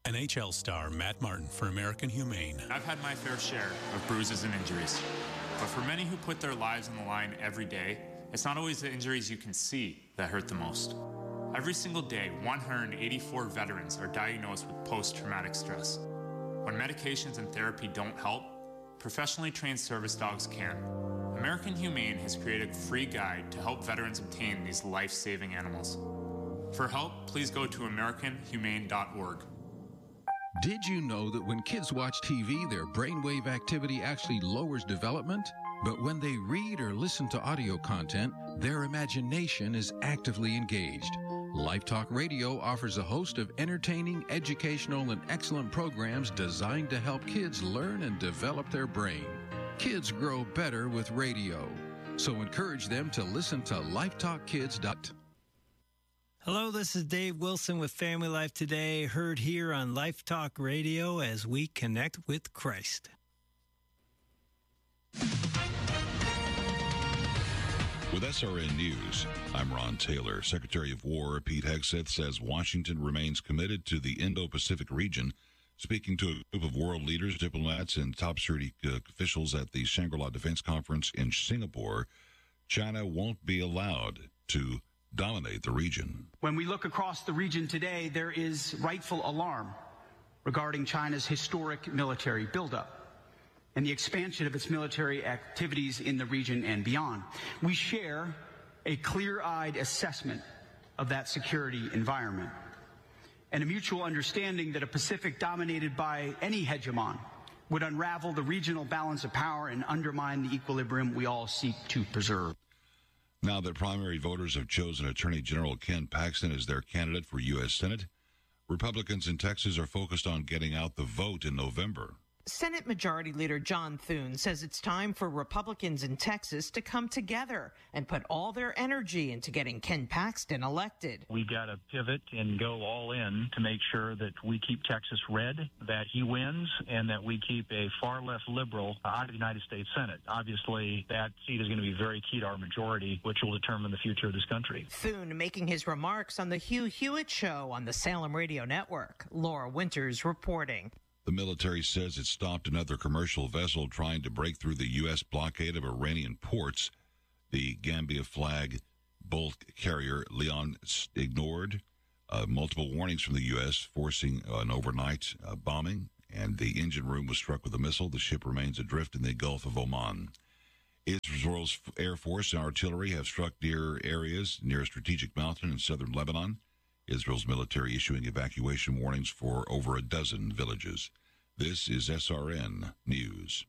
NHL star Matt Martin for American Humane. I've had my fair share of bruises and injuries. But for many who put their lives on the line every day, it's not always the injuries you can see that hurt the most. Every single day, 184 veterans are diagnosed with post-traumatic stress. When medications and therapy don't help, professionally trained service dogs can. American Humane has created a free guide to help veterans obtain these life-saving animals. For help, please go to AmericanHumane.org. Did you know that when kids watch TV, their brainwave activity actually lowers development? But when they read or listen to audio content, their imagination is actively engaged. Life Talk Radio offers a host of entertaining, educational, and excellent programs designed to help kids learn and develop their brain. Kids grow better with radio. So encourage them to listen to LifeTalkKids. Hello, this is Dave Wilson with Family Life Today, heard here on Life Talk Radio as we connect with Christ. With SRN News, I'm Ron Taylor. Secretary of War Pete Hegseth says Washington remains committed to the Indo-Pacific region. Speaking to a group of world leaders, diplomats, and top security officials at the Shangri-La Defense Conference in Singapore, China won't be allowed to dominate the region. When we look across the region today, there is rightful alarm regarding China's historic military buildup and the expansion of its military activities in the region and beyond. We share a clear-eyed assessment of that security environment and a mutual understanding that a Pacific dominated by any hegemon would unravel the regional balance of power and undermine the equilibrium we all seek to preserve. Now that primary voters have chosen Attorney General Ken Paxton as their candidate for U.S. Senate, Republicans in Texas are focused on getting out the vote in November. Senate Majority Leader John Thune says it's time for Republicans in Texas to come together and put all their energy into getting Ken Paxton elected. We've got to pivot and go all in to make sure that we keep Texas red, that he wins, and that we keep a far left liberal out of the United States Senate. Obviously, that seat is going to be very key to our majority, which will determine the future of this country. Thune making his remarks on the Hugh Hewitt Show on the Salem Radio Network. Laura Winters reporting. The military says it stopped another commercial vessel trying to break through the U.S. blockade of Iranian ports. The Gambia flag bulk carrier Leon ignored multiple warnings from the U.S., forcing an overnight bombing, and the engine room was struck with a missile. The ship remains adrift in the Gulf of Oman. Israel's Air Force and artillery have struck near areas near a strategic mountain in southern Lebanon. Israel's military issuing evacuation warnings for over a dozen villages. This is SRN News.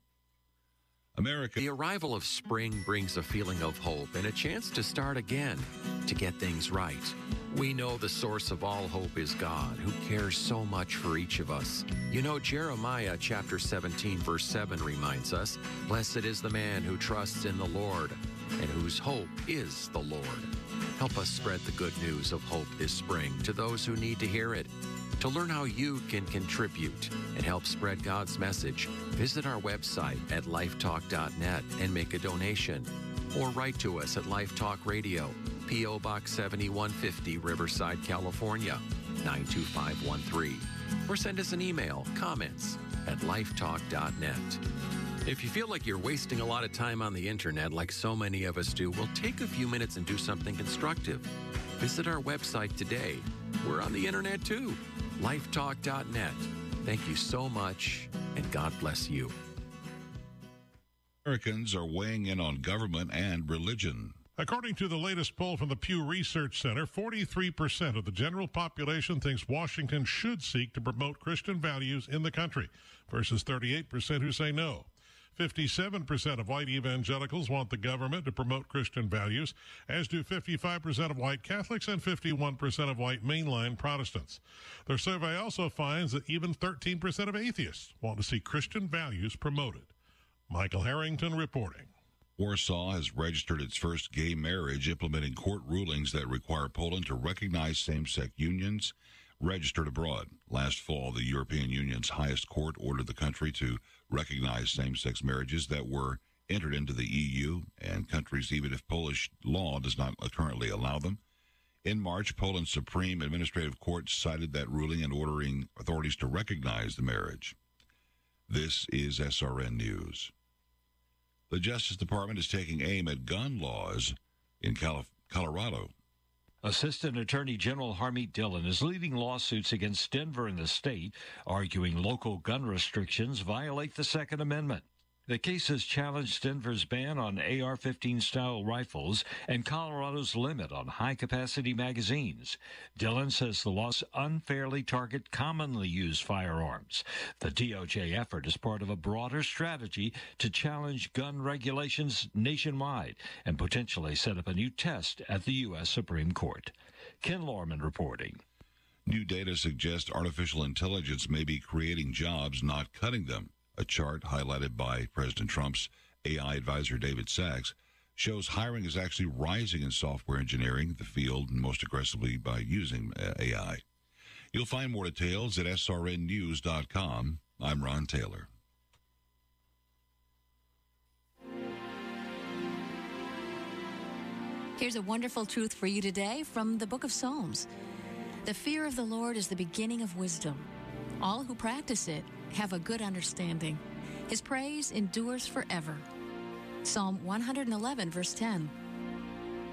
America. The arrival of spring brings a feeling of hope and a chance to start again, to get things right. We know the source of all hope is God, who cares so much for each of us. You know, Jeremiah chapter 17, verse 7 reminds us, "Blessed is the man who trusts in the Lord, and whose hope is the Lord." Help us spread the good news of hope this spring to those who need to hear it. To learn how you can contribute and help spread God's message, visit our website at lifetalk.net and make a donation. Or write to us at Life Talk Radio, P.O. Box 7150, Riverside, California, 92513. Or send us an email, comments at lifetalk.net. If you feel like you're wasting a lot of time on the internet like so many of us do, well, take a few minutes and do something constructive. Visit our website today. We're on the internet too, lifetalk.net. Thank you so much, and God bless you. Americans are weighing in on government and religion. According to the latest poll from the Pew Research Center, 43% of the general population thinks Washington should seek to promote Christian values in the country, versus 38% who say no. 57% of white evangelicals want the government to promote Christian values, as do 55% of white Catholics and 51% of white mainline Protestants. Their survey also finds that even 13% of atheists want to see Christian values promoted. Michael Harrington reporting. Warsaw has registered its first gay marriage, implementing court rulings that require Poland to recognize same-sex unions registered abroad. Last fall, the European Union's highest court ordered the country to recognize same-sex marriages that were entered into the EU and countries, even if Polish law does not currently allow them. In March, Poland's Supreme Administrative Court cited that ruling and ordering authorities to recognize the marriage. This is SRN News. The Justice Department is taking aim at gun laws in Colorado. Assistant Attorney General Harmeet Dillon is leading lawsuits against Denver and the state, arguing local gun restrictions violate the Second Amendment. The case has challenged Denver's ban on AR-15-style rifles and Colorado's limit on high-capacity magazines. Dillon says the laws unfairly target commonly used firearms. The DOJ effort is part of a broader strategy to challenge gun regulations nationwide and potentially set up a new test at the U.S. Supreme Court. Ken Lorman reporting. New data suggests artificial intelligence may be creating jobs, not cutting them. A chart highlighted by President Trump's AI advisor David Sachs shows hiring is actually rising in software engineering, the field most aggressively by using AI. You'll find more details at srnnews.com. I'm Ron Taylor. Here's a wonderful truth for you today from the book of Psalms. The fear of the Lord is the beginning of wisdom. All who practice it have a good understanding. His praise endures forever. Psalm 111, verse 10.